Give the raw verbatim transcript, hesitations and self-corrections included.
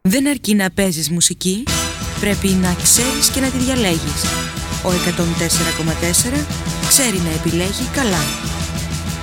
Δεν αρκεί να παίζεις μουσική, πρέπει να ξέρεις και να τη διαλέγεις. Ο εκατόν τέσσερα κόμμα τέσσερα ξέρει να επιλέγει καλά.